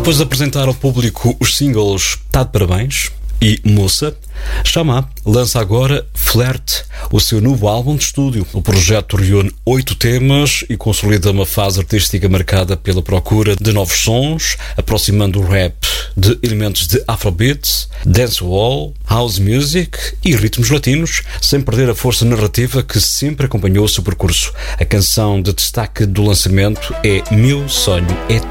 Depois de apresentar ao público os singles Tá de Parabéns e Moça, Xamã lança agora Flerte, o seu novo álbum de estúdio. O projeto reúne 8 temas e consolida uma fase artística marcada pela procura de novos sons, aproximando o rap de elementos de afrobeat, dancehall, house music e ritmos latinos, sem perder a força narrativa que sempre acompanhou o seu percurso. A canção de destaque do lançamento é Meu Sonho é